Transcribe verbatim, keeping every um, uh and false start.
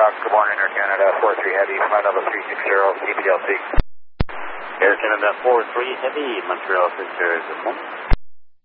good morning, Air Canada four three Heavy, flight level three six zero, C B L C. Air Canada four three Heavy, Montreal Center, good morning.